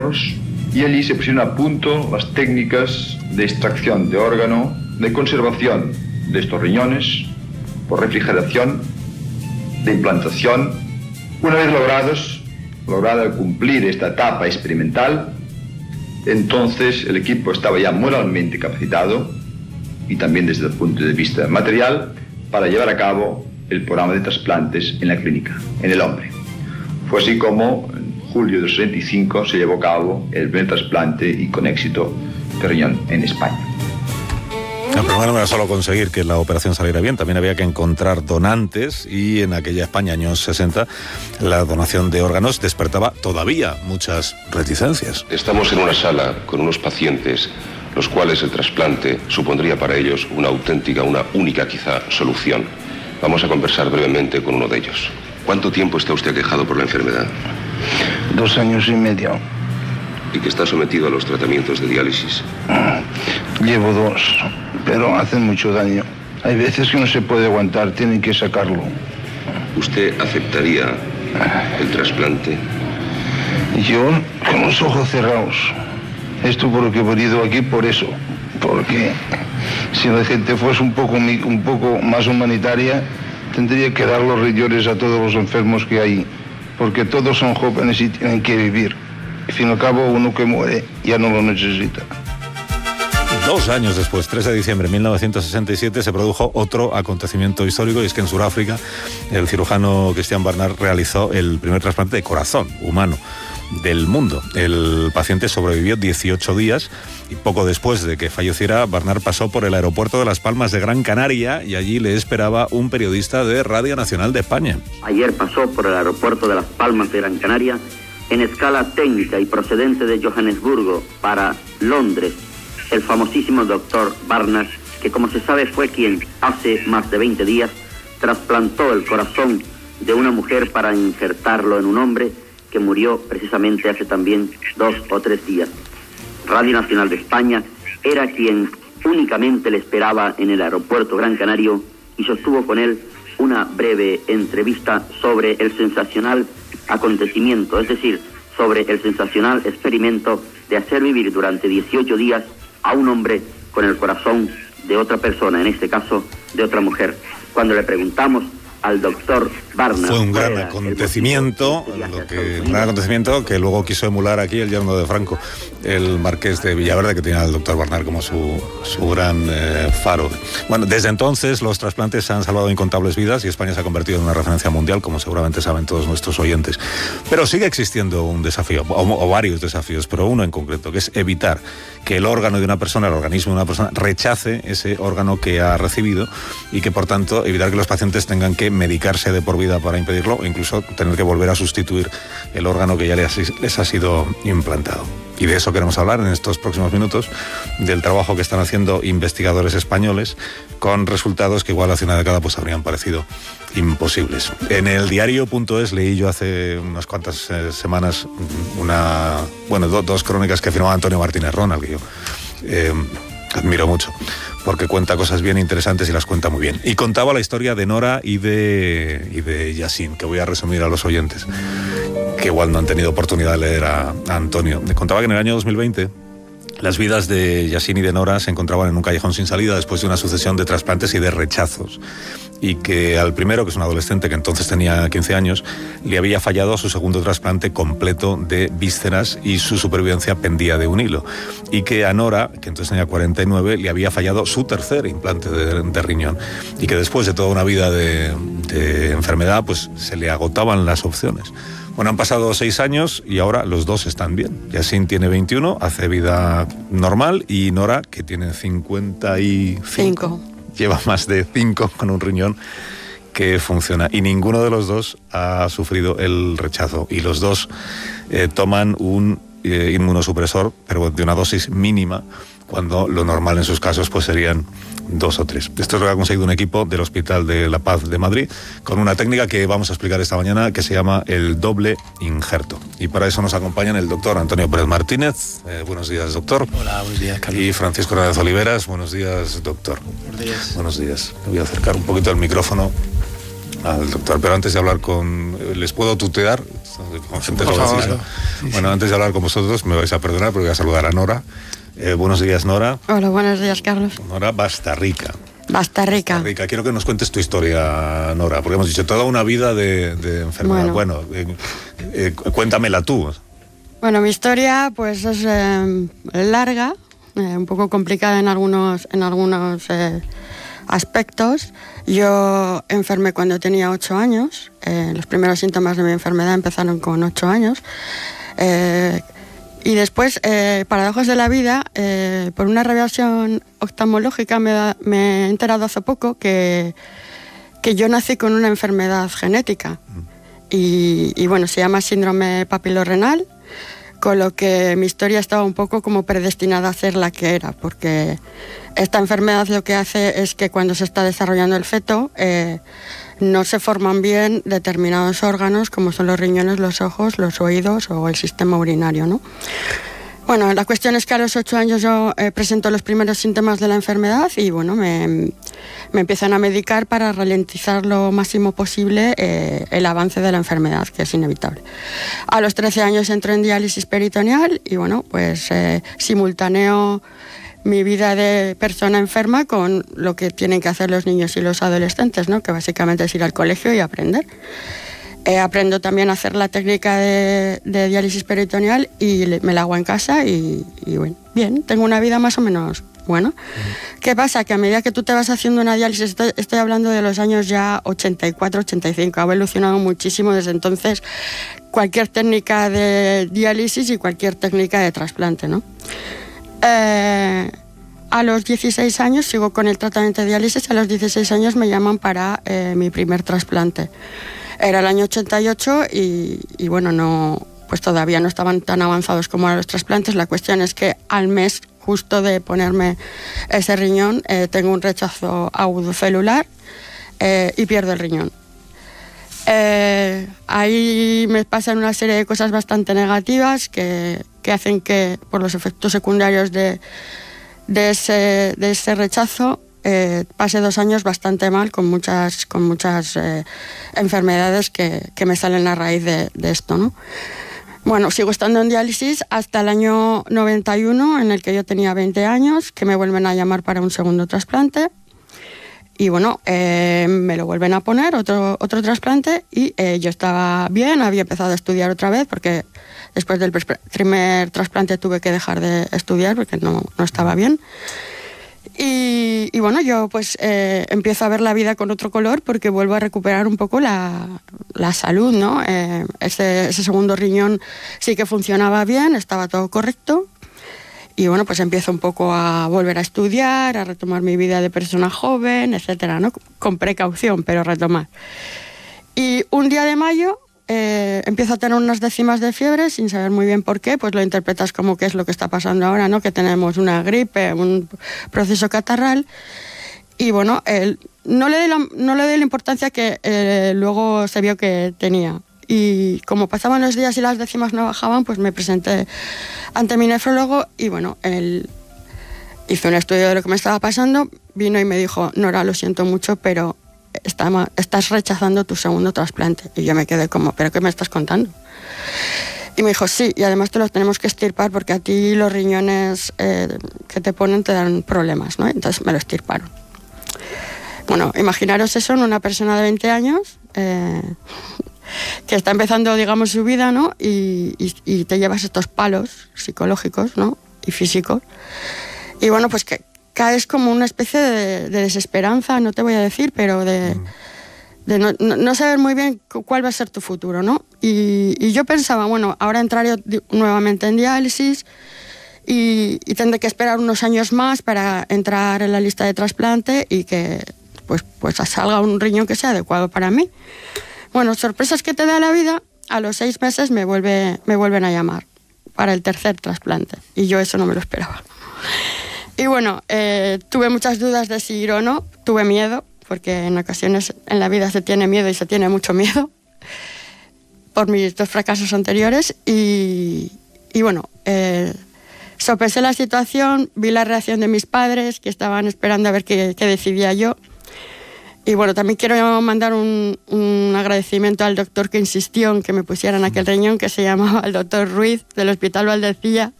y allí se pusieron a punto las técnicas de extracción de órgano, de conservación de estos riñones, por refrigeración, de implantación. Una vez lograda cumplir esta etapa experimental, entonces el equipo estaba ya moralmente capacitado y también desde el punto de vista material para llevar a cabo el programa de trasplantes en la clínica, en el hombre. Fue así como en julio del 65 se llevó a cabo el primer trasplante y con éxito de riñón en España. El problema no era solo conseguir que la operación saliera bien, también había que encontrar donantes y en aquella España, años 60, la donación de órganos despertaba todavía muchas reticencias. Estamos en una sala con unos pacientes, los cuales el trasplante supondría para ellos una auténtica, una única quizá solución. Vamos a conversar brevemente con uno de ellos. ¿Cuánto tiempo está usted aquejado por la enfermedad? 2 años y medio. ¿Y que está sometido a los tratamientos de diálisis? Llevo 2, pero hacen mucho daño. Hay veces que no se puede aguantar, tienen que sacarlo. ¿Usted aceptaría el trasplante? Yo, con los ojos cerrados. Esto por lo que he venido aquí, por eso. Porque si la gente fuese un poco más humanitaria, tendría que dar los riñones a todos los enfermos que hay. Porque todos son jóvenes y tienen que vivir. Al fin y al cabo, uno que muere ya no lo necesita. 2 años después, 3 de diciembre de 1967, se produjo otro acontecimiento histórico, y es que en Sudáfrica el cirujano Christian Barnard realizó el primer trasplante de corazón humano del mundo. El paciente sobrevivió 18 días y poco después de que falleciera, Barnard pasó por el aeropuerto de Las Palmas de Gran Canaria y allí le esperaba un periodista de Radio Nacional de España. Ayer pasó por el aeropuerto de Las Palmas de Gran Canaria en escala técnica y procedente de Johannesburgo para Londres, el famosísimo doctor Barnard, que como se sabe fue quien hace más de 20 días trasplantó el corazón de una mujer para injertarlo en un hombre que murió precisamente hace también 2 o 3 días. Radio Nacional de España era quien únicamente le esperaba en el aeropuerto Gran Canario y sostuvo con él una breve entrevista sobre el sensacional acontecimiento, es decir, sobre el sensacional experimento de hacer vivir durante 18 días a un hombre con el corazón de otra persona, en este caso de otra mujer. Cuando le preguntamos al doctor Barnard. Fue un gran acontecimiento, que luego quiso emular aquí el yerno de Franco, el marqués de Villaverde, que tenía al doctor Barnard como su gran faro. Bueno, desde entonces los trasplantes han salvado incontables vidas y España se ha convertido en una referencia mundial, como seguramente saben todos nuestros oyentes. Pero sigue existiendo un desafío, o varios desafíos, pero uno en concreto, que es evitar que el órgano de una persona, el organismo de una persona, rechace ese órgano que ha recibido y que, por tanto, evitar que los pacientes tengan que medicarse de por vida para impedirlo o incluso tener que volver a sustituir el órgano que ya les ha sido implantado. Y de eso queremos hablar en estos próximos minutos, del trabajo que están haciendo investigadores españoles con resultados que igual hace una década pues habrían parecido imposibles. En el diario.es leí yo hace unas cuantas semanas dos crónicas que firmaba Antonio Martínez Ron, al que yo admiro mucho, porque cuenta cosas bien interesantes y las cuenta muy bien. Y contaba la historia de Nora y de Yasin, que voy a resumir a los oyentes, que igual no han tenido oportunidad de leer a Antonio. Me contaba que en el año 2020 las vidas de Yasin y de Nora se encontraban en un callejón sin salida después de una sucesión de trasplantes y de rechazos. Y que al primero, que es un adolescente que entonces tenía 15 años, le había fallado su segundo trasplante completo de vísceras y su supervivencia pendía de un hilo. Y que a Nora, que entonces tenía 49, le había fallado su tercer implante de riñón. Y que después de toda una vida de enfermedad, pues se le agotaban las opciones. Bueno, han pasado 6 años y ahora los dos están bien. Yasin tiene 21, hace vida normal, y Nora, que tiene 55, lleva más de 5 con un riñón que funciona. Y ninguno de los dos ha sufrido el rechazo. Y los dos toman un inmunosupresor, pero de una dosis mínima, cuando lo normal en sus casos pues serían 2 o 3. Esto es lo que ha conseguido un equipo del Hospital de la Paz de Madrid con una técnica que vamos a explicar esta mañana, que se llama el doble injerto. Y para eso nos acompañan el doctor Antonio Pérez Martínez. Buenos días, doctor. Hola, buenos días, Carlos. Y Francisco Hernández Oliveras. Buenos días, doctor. Buenos días. Buenos días. Le voy a acercar un poquito el micrófono al doctor, pero antes de hablar ¿les puedo tutear? Con gente jovencita. Bueno, antes de hablar con vosotros, me vais a perdonar porque voy a saludar a Nora. Buenos días, Nora. Hola, buenos días, Carlos. Nora Bastarrica. Bastarrica. Quiero que nos cuentes tu historia, Nora, porque hemos dicho toda una vida de enfermedad. Bueno, cuéntamela tú. Bueno, mi historia pues es larga, un poco complicada en algunos aspectos. Yo enfermé cuando tenía 8 años. Los primeros síntomas de mi enfermedad empezaron con 8 años. Y después, paradojas de la vida, por una revisión oftalmológica me he enterado hace poco que yo nací con una enfermedad genética. Y bueno, se llama síndrome papilorrenal, con lo que mi historia estaba un poco como predestinada a ser la que era, porque esta enfermedad lo que hace es que cuando se está desarrollando el feto no se forman bien determinados órganos como son los riñones, los ojos, los oídos o el sistema urinario, ¿no? Bueno, la cuestión es que a los 8 años yo presento los primeros síntomas de la enfermedad y bueno, me empiezan a medicar para ralentizar lo máximo posible el avance de la enfermedad, que es inevitable. A los 13 años entro en diálisis peritoneal y bueno, pues simultaneo mi vida de persona enferma con lo que tienen que hacer los niños y los adolescentes, ¿no? Que básicamente es ir al colegio y aprender. Aprendo también a hacer la técnica de diálisis peritoneal y me la hago en casa y bueno, bien, tengo una vida más o menos buena. ¿Qué pasa? Que a medida que tú te vas haciendo una diálisis, estoy hablando de los años ya 84, 85, ha evolucionado muchísimo desde entonces cualquier técnica de diálisis y cualquier técnica de trasplante, ¿no? A los 16 años sigo con el tratamiento de diálisis, a los 16 años me llaman para mi primer trasplante. Era el año 88 y bueno, pues todavía no estaban tan avanzados como ahora los trasplantes. La cuestión es que al mes justo de ponerme ese riñón tengo un rechazo agudo celular y pierdo el riñón. Ahí me pasan una serie de cosas bastante negativas que hacen que por los efectos secundarios de ese rechazo pasé 2 años bastante mal con muchas enfermedades que me salen a raíz de esto, ¿no? Bueno, sigo estando en diálisis hasta el año 91, en el que yo tenía 20 años, que me vuelven a llamar para un segundo trasplante. Y bueno, me lo vuelven a poner, otro trasplante, y yo estaba bien, había empezado a estudiar otra vez, porque después del primer trasplante tuve que dejar de estudiar porque no estaba bien. Y bueno, yo pues empiezo a ver la vida con otro color porque vuelvo a recuperar un poco la salud, ¿no? Ese segundo riñón sí que funcionaba bien, estaba todo correcto. Y bueno, pues empiezo un poco a volver a estudiar, a retomar mi vida de persona joven, etcétera, ¿no? Con precaución, pero retomar. Y un día de mayo empiezo a tener unas décimas de fiebre sin saber muy bien por qué, pues lo interpretas como que es lo que está pasando ahora, ¿no? Que tenemos una gripe, un proceso catarral. Y bueno, no le doy la importancia que luego se vio que tenía. Y como pasaban los días y las décimas no bajaban, pues me presenté ante mi nefrólogo y bueno, él hizo un estudio de lo que me estaba pasando, vino y me dijo: Nora, lo siento mucho, pero estás rechazando tu segundo trasplante. Y yo me quedé como, ¿pero qué me estás contando? Y me dijo: sí, y además te los tenemos que extirpar porque a ti los riñones que te ponen te dan problemas, ¿no? Entonces me lo extirparon. Bueno, imaginaros eso en una persona de 20 años... que está empezando, digamos, su vida, ¿no? Y te llevas estos palos psicológicos, ¿no? Y físicos. Y bueno, pues que caes como una especie de desesperanza, no te voy a decir, pero de no saber muy bien cuál va a ser tu futuro, ¿no? Y yo pensaba, bueno, ahora entraré nuevamente en diálisis y tendré que esperar unos años más para entrar en la lista de trasplante y que pues salga un riñón que sea adecuado para mí. Bueno, sorpresas que te da la vida, a los 6 meses me vuelven a llamar para el tercer trasplante. Y yo eso no me lo esperaba. Y bueno, tuve muchas dudas de si ir o no, tuve miedo, porque en ocasiones en la vida se tiene miedo y se tiene mucho miedo, por mis 2 fracasos anteriores. Y bueno, sopesé la situación, vi la reacción de mis padres, que estaban esperando a ver qué decidía yo. Y bueno, también quiero mandar un agradecimiento al doctor que insistió en que me pusieran aquel riñón, que se llamaba el doctor Ruiz, del Hospital Valdecilla,